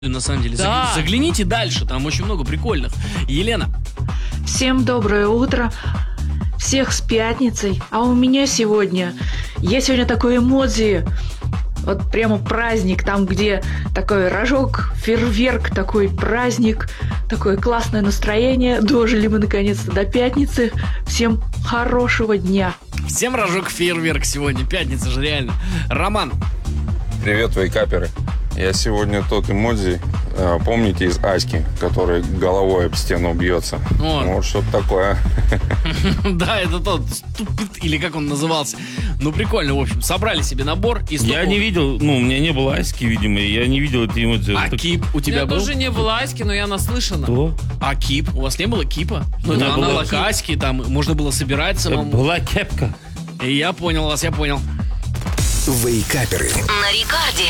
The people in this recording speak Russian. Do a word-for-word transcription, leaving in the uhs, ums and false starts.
на самом деле. Да. Загляните дальше, там очень много прикольных. Елена. Всем доброе утро. Всех с пятницей. А у меня сегодня... Я сегодня такой эмодзи. Вот прямо праздник, там, где такой рожок, фейерверк, такой праздник, такое классное настроение. Дожили мы наконец-то до пятницы. Всем хорошего дня. Всем рожок, фейерверк сегодня. Пятница же реально. Роман. Привет, вейкаперы. Я сегодня тот эмодзи, э, помните, из Аськи, который головой об стену бьется? Вот. Вот что-то такое. Да, это тот ступид, или как он назывался. Ну, прикольно, в общем. Собрали себе набор из... Я не видел, ну, у меня не было Аськи, видимо, и я не видел эти эмодзи. А кип у У тебя меня был? тоже не было Аськи, но я наслышана. Что? А кип? У вас не было кипа? Ну, У это меня было аналог кип. Аськи, там можно было собирать самому. Была кепка. И я понял вас, я понял. Вейкаперы. На рекорде.